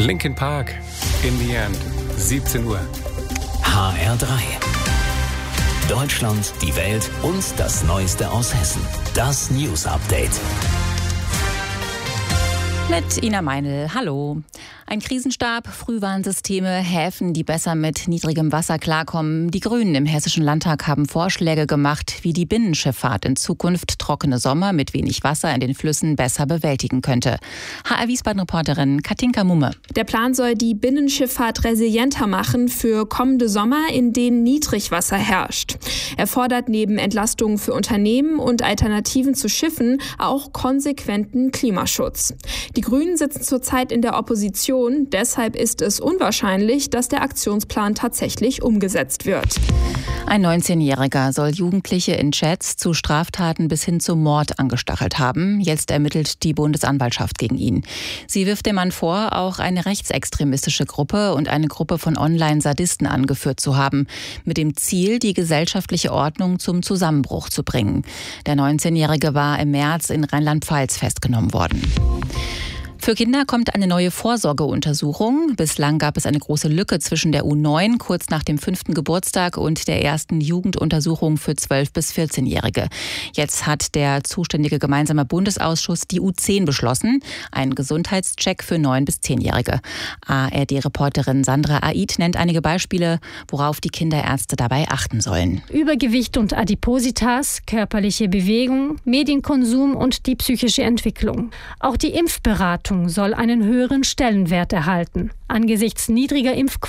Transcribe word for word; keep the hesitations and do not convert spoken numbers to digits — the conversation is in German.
Linkin Park, In the End, siebzehn Uhr. H R drei. Deutschland, die Welt und das Neueste aus Hessen. Das News Update. Mit Ina Meinl, hallo. Ein Krisenstab, Frühwarnsysteme, Häfen, die besser mit niedrigem Wasser klarkommen. Die Grünen im Hessischen Landtag haben Vorschläge gemacht, wie die Binnenschifffahrt in Zukunft trockene Sommer mit wenig Wasser in den Flüssen besser bewältigen könnte. H R Wiesbaden-Reporterin Katinka Mumme. Der Plan soll die Binnenschifffahrt resilienter machen für kommende Sommer, in denen Niedrigwasser herrscht. Er fordert neben Entlastungen für Unternehmen und Alternativen zu Schiffen auch konsequenten Klimaschutz. Die Grünen sitzen zurzeit in der Opposition. Deshalb ist es unwahrscheinlich, dass der Aktionsplan tatsächlich umgesetzt wird. Ein neunzehnjähriger soll Jugendliche in Chats zu Straftaten bis hin zum Mord angestachelt haben. Jetzt ermittelt die Bundesanwaltschaft gegen ihn. Sie wirft dem Mann vor, auch eine rechtsextremistische Gruppe und eine Gruppe von Online-Sadisten angeführt zu haben, mit dem Ziel, die gesellschaftliche Ordnung zum Zusammenbruch zu bringen. Der neunzehnjährige war im März in Rheinland-Pfalz festgenommen worden. Für Kinder kommt eine neue Vorsorgeuntersuchung. Bislang gab es eine große Lücke zwischen der U neun, kurz nach dem fünften Geburtstag, und der ersten Jugenduntersuchung für zwölf- bis vierzehnjährige. Jetzt hat der zuständige gemeinsame Bundesausschuss die U zehn beschlossen, einen Gesundheitscheck für neun- bis zehnjährige. A R D-Reporterin Sandra Aid nennt einige Beispiele, worauf die Kinderärzte dabei achten sollen. Übergewicht und Adipositas, körperliche Bewegung, Medienkonsum und die psychische Entwicklung. Auch die Impfberatung soll einen höheren Stellenwert erhalten. Angesichts niedriger Impfquoten